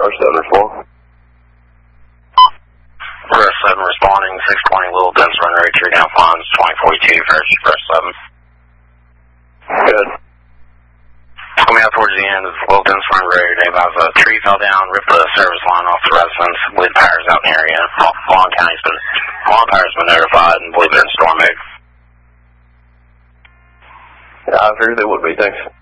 First 7 respond. First 7 responding, 620 Little Dense Run Rate, tree down ponds, 2042, first 7. Good. Coming out towards the end of Little Dense Run Rate, they have a tree fell down, ripped the service line off the residence, with power's out in the area. Vaughn Power's been notified and believe they're in storm mode. Yeah, I figured they would be, thanks.